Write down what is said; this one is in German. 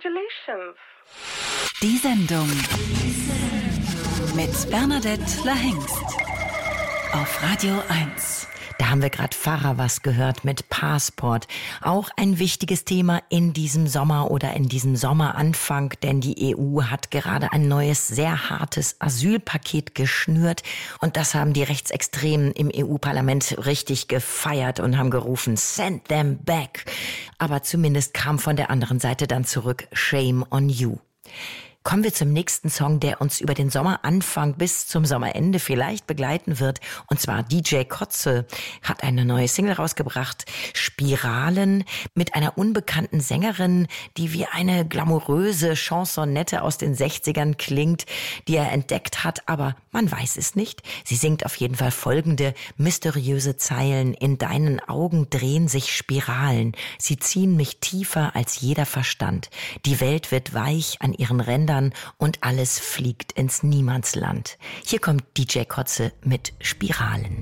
Congratulations. Die Sendung mit Bernadette Lahengst auf Radio 1. Da haben wir gerade Farawas gehört mit Passport. Auch ein wichtiges Thema in diesem Sommer oder in diesem Sommeranfang, denn die EU hat gerade ein neues, sehr hartes Asylpaket geschnürt. Und das haben die Rechtsextremen im EU-Parlament richtig gefeiert und haben gerufen, send them back. Aber zumindest kam von der anderen Seite dann zurück, shame on you. Kommen wir zum nächsten Song, der uns über den Sommeranfang bis zum Sommerende vielleicht begleiten wird. Und zwar DJ Kotze hat eine neue Single rausgebracht, Spiralen, mit einer unbekannten Sängerin, die wie eine glamouröse Chansonette aus den 60ern klingt, die er entdeckt hat, aber man weiß es nicht. Sie singt auf jeden Fall folgende mysteriöse Zeilen. In deinen Augen drehen sich Spiralen. Sie ziehen mich tiefer als jeder Verstand. Die Welt wird weich an ihren Rändern und alles fliegt ins Niemandsland. Hier kommt DJ Kotze mit Spiralen.